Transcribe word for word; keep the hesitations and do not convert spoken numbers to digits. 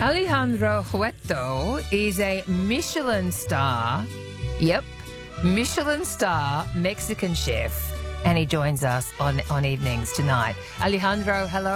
Alejandro Huerto is a Michelin star, yep, Michelin star Mexican chef, and he joins us on, on evenings tonight. Alejandro, hello.